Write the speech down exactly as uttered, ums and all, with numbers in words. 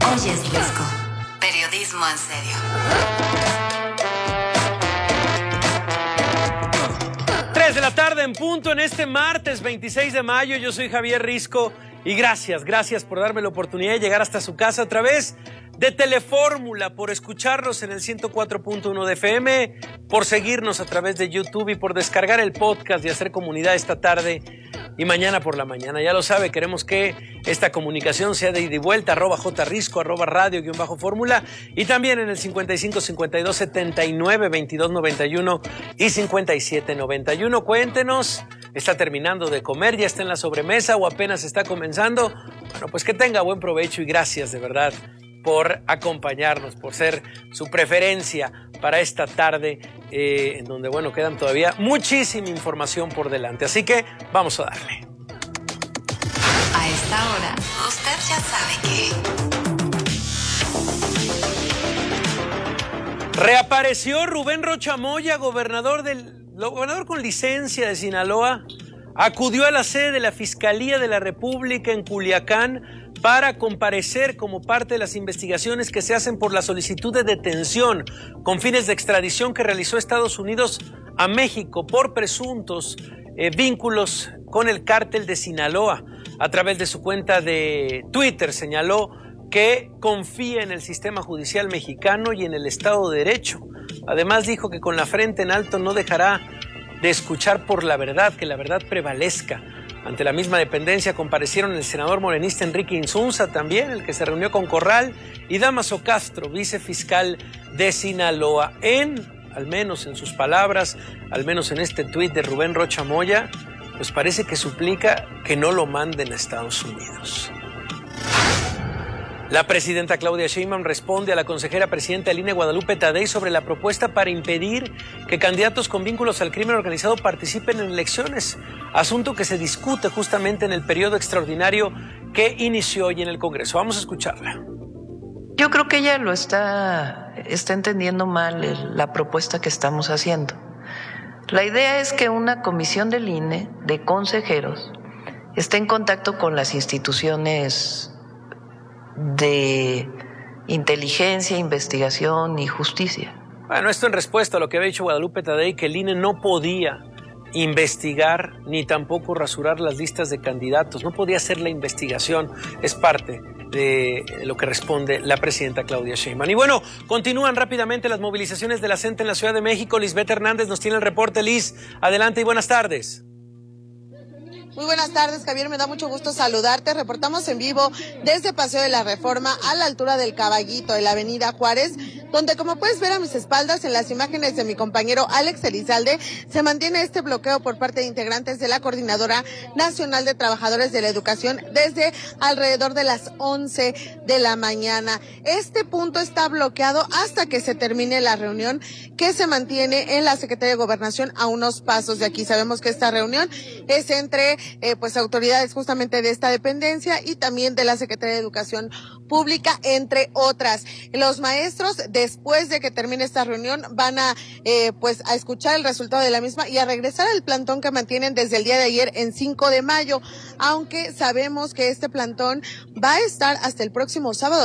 Oyes Risco. Periodismo en serio. tres de la tarde en punto en este martes veintiséis de mayo. Yo soy Javier Risco y gracias, gracias por darme la oportunidad de llegar hasta su casa a través de Telefórmula, por escucharnos en el ciento cuatro punto uno de F M, por seguirnos a través de YouTube y por descargar el podcast y hacer comunidad esta tarde y mañana por la mañana. Ya lo sabe, queremos que esta comunicación sea de ida y vuelta, arroba jrisco, arroba radio, guión bajo fórmula, y también en el cincuenta y cinco, cincuenta y dos, setenta y nueve, veintidós, noventa y uno y cincuenta y siete, noventa y uno. Cuéntenos, ¿está terminando de comer? ¿Ya está en la sobremesa o apenas está comenzando? Bueno, pues que tenga buen provecho y gracias de verdad por acompañarnos, por ser su preferencia para esta tarde, eh, en donde, bueno, quedan todavía muchísima información por delante. Así que vamos a darle. A esta hora, usted ya sabe que... Reapareció Rubén Rocha Moya, gobernador, del, gobernador con licencia de Sinaloa. Acudió a la sede de la Fiscalía de la República en Culiacán para comparecer como parte de las investigaciones que se hacen por la solicitud de detención con fines de extradición que realizó Estados Unidos a México por presuntos eh, vínculos con el cártel de Sinaloa. A través de su cuenta de Twitter señaló que confía en el sistema judicial mexicano y en el Estado de Derecho. Además dijo que con la frente en alto no dejará de escuchar por la verdad, que la verdad prevalezca. Ante la misma dependencia comparecieron el senador morenista Enrique Insunza también, el que se reunió con Corral, y Dámaso Castro, vicefiscal de Sinaloa. En, al menos en sus palabras, al menos en este tuit de Rubén Rocha Moya, pues parece que suplica que no lo manden a Estados Unidos. La presidenta Claudia Sheinbaum responde a la consejera presidenta del I N E Guadalupe Tadei sobre la propuesta para impedir que candidatos con vínculos al crimen organizado participen en elecciones, asunto que se discute justamente en el periodo extraordinario que inició hoy en el Congreso. Vamos a escucharla. Yo creo que ella lo está, está entendiendo mal el, la propuesta que estamos haciendo. La idea es que una comisión del I N E de consejeros esté en contacto con las instituciones de inteligencia, investigación y justicia. Bueno, esto en respuesta a lo que había dicho Guadalupe Tadei, que el I N E no podía investigar ni tampoco rasurar las listas de candidatos, no podía hacer la investigación, es parte de lo que responde la presidenta Claudia Sheinbaum. Y bueno, continúan rápidamente las movilizaciones de la C E N T E en la Ciudad de México. Lisbeth Hernández nos tiene el reporte. Liz, adelante y buenas tardes. Muy buenas tardes, Javier, me da mucho gusto saludarte. Reportamos en vivo desde Paseo de la Reforma a la altura del Caballito de la Avenida Juárez, donde, como puedes ver a mis espaldas en las imágenes de mi compañero Alex Elizalde, se mantiene este bloqueo por parte de integrantes de la Coordinadora Nacional de Trabajadores de la Educación desde alrededor de las once de la mañana. Este punto está bloqueado hasta que se termine la reunión que se mantiene en la Secretaría de Gobernación a unos pasos de aquí. Sabemos que esta reunión es entre Eh, pues autoridades justamente de esta dependencia y también de la Secretaría de Educación Pública, entre otras. Los maestros, después de que termine esta reunión, van a eh, pues a escuchar el resultado de la misma y a regresar al plantón que mantienen desde el día de ayer en cinco de mayo, aunque sabemos que este plantón va a estar hasta el próximo sábado.